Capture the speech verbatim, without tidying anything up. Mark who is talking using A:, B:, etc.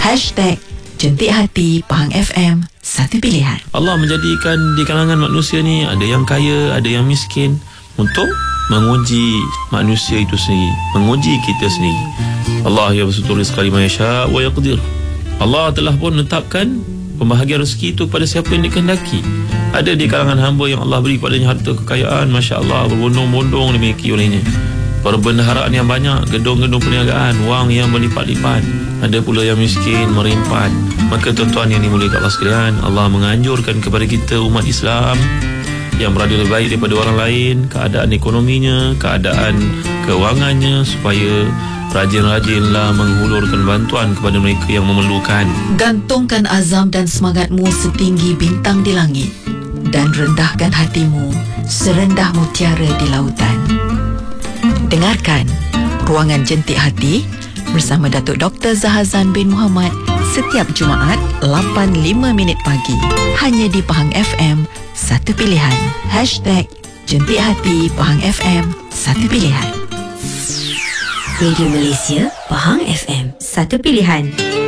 A: Hashtag Jentik Hati Pahang F M, satu pilihan.
B: Allah menjadikan di kalangan manusia ni ada yang kaya, ada yang miskin, untuk menguji manusia itu sendiri, menguji kita sendiri. Allah ya basutur rizqa liman yasha wa yaqdir. Allah telah pun menetapkan pembahagian rezeki itu pada siapa yang dikehendaki. Ada di kalangan hamba yang Allah beri padanya harta kekayaan, Masya Allah, berbondong-bondong dimiliki olehnya, perbendaharaan yang banyak, gedung-gedung perniagaan, wang yang berlipat-lipat. Ada pula yang miskin, merimpat. Maka tuan-tuan yang dimuliakan Allah sekalian, Allah menganjurkan kepada kita umat Islam yang berada lebih baik daripada orang lain, keadaan ekonominya, keadaan keuangannya, supaya rajin-rajinlah menghulurkan bantuan kepada mereka yang memerlukan.
A: Gantungkan azam dan semangatmu setinggi bintang di langit, dan rendahkan hatimu serendah mutiara di lautan. Dengarkan Ruangan Jentik Hati bersama Datuk Doktor Zahazan bin Muhammad setiap Jumaat lapan lima minit pagi, hanya di Pahang F M, satu pilihan. Hashtag Jentik Hati Pahang F M, satu pilihan.
C: Radio Malaysia, Pahang F M, satu pilihan.